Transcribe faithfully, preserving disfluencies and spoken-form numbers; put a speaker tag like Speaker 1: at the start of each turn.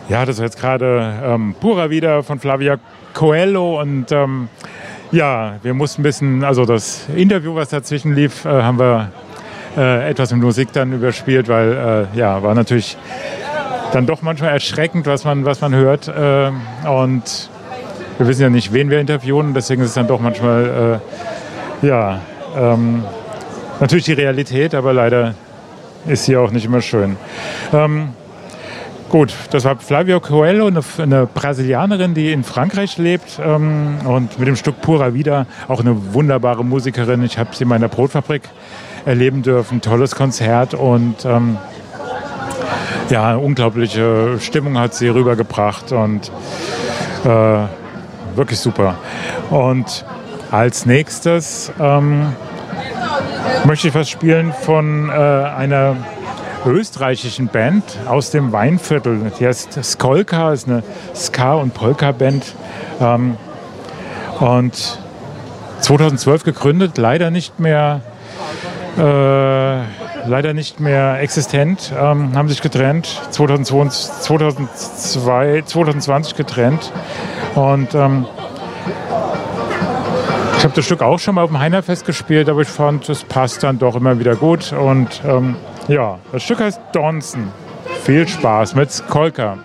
Speaker 1: Ja, das war jetzt gerade ähm, Pura Vida von Flavia Coelho und ähm, ja, wir mussten ein bisschen, also das Interview, was dazwischen lief, äh, haben wir äh, etwas mit Musik dann überspielt, weil äh, ja, war natürlich dann doch manchmal erschreckend, was man, was man hört äh, und wir wissen ja nicht, wen wir interviewen, deswegen ist es dann doch manchmal äh, ja, ähm, natürlich die Realität, aber leider ist sie auch nicht immer schön. Ähm, Gut, das war Flavia Coelho, eine, eine Brasilianerin, die in Frankreich lebt ähm, und mit dem Stück Pura Vida auch eine wunderbare Musikerin. Ich habe sie in meiner Brotfabrik erleben dürfen, tolles Konzert und ähm, ja, eine unglaubliche Stimmung hat sie rübergebracht und äh, wirklich super. Und als nächstes ähm, möchte ich was spielen von äh, einer österreichischen Band aus dem Weinviertel. Die heißt Skolka, ist eine Ska- und Polka-Band. Ähm, und zweitausendzwölf gegründet, leider nicht mehr, äh, leider nicht mehr existent, ähm, haben sich getrennt, zweitausendzwei, zweitausendzwanzig getrennt. Und ähm, ich habe das Stück auch schon mal auf dem Heinerfest gespielt, aber ich fand, es passt dann doch immer wieder gut. Und ähm, ja, das Stück heißt Donson. Viel Spaß mit Skolka.